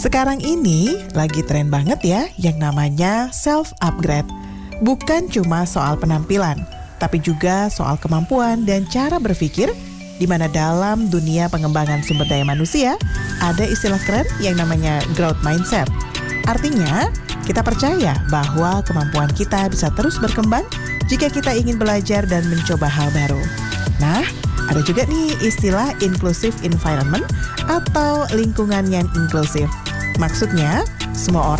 Sekarang ini lagi tren banget ya yang namanya self-upgrade. Bukan cuma soal penampilan, tapi juga soal kemampuan dan cara berpikir, di mana dalam dunia pengembangan sumber daya manusia, ada istilah keren yang namanya growth mindset. Artinya, kita percaya bahwa kemampuan kita bisa terus berkembang jika kita ingin belajar dan mencoba hal baru. Nah, ada juga nih istilah inclusive environment atau lingkungan yang inklusif. Maksudnya, semua orang